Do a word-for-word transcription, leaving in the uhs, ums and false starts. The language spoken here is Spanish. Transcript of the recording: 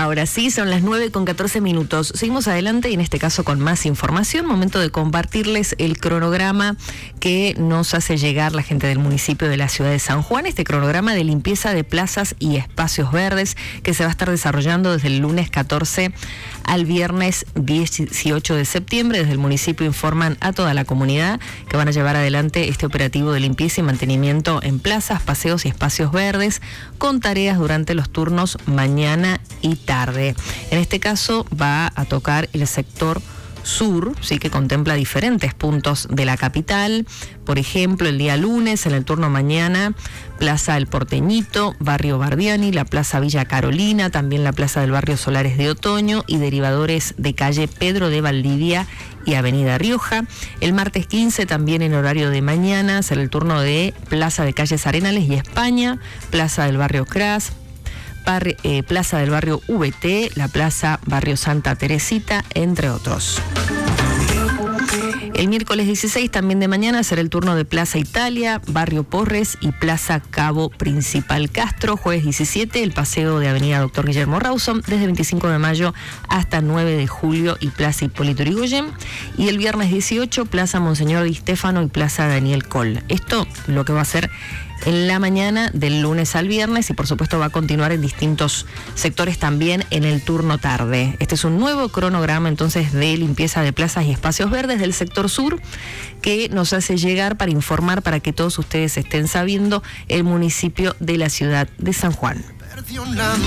Ahora sí, son las nueve con catorce minutos. Seguimos adelante y en este caso con más información. Momento de compartirles el cronograma que nos hace llegar la gente del municipio de la ciudad de San Juan. Este cronograma de limpieza de plazas y espacios verdes que se va a estar desarrollando desde el lunes catorce al viernes dieciocho de septiembre. Desde el municipio informan a toda la comunidad que van a llevar adelante este operativo de limpieza y mantenimiento en plazas, paseos y espacios verdes con tareas durante los turnos mañana y tarde. En este caso va a tocar el sector sur, sí, que contempla diferentes puntos de la capital. Por ejemplo, el día lunes, en el turno mañana, Plaza El Porteñito, Barrio Bardiani, la Plaza Villa Carolina, también la Plaza del Barrio Solares de Otoño y derivadores de calle Pedro de Valdivia y Avenida Rioja. El martes quince, también en horario de mañana, será el turno de Plaza de Calles Arenales y España, Plaza del Barrio Cras, Bar, eh, Plaza del Barrio V T, la Plaza Barrio Santa Teresita, entre otros. El miércoles dieciséis, también de mañana, será el turno de Plaza Italia, Barrio Porres y Plaza Cabo Principal Castro. Jueves diecisiete, el paseo de Avenida Doctor Guillermo Rawson, desde veinticinco de mayo hasta nueve de julio y Plaza Hipólito Yrigoyen. Y el viernes dieciocho, Plaza Monseñor Di Stéfano y Plaza Daniel Coll. Esto lo que va a ser en la mañana del lunes al viernes y por supuesto va a continuar en distintos sectores también en el turno tarde. Este es un nuevo cronograma entonces de limpieza de plazas y espacios verdes del sector sur que nos hace llegar para informar, para que todos ustedes estén sabiendo, el municipio de la ciudad de San Juan.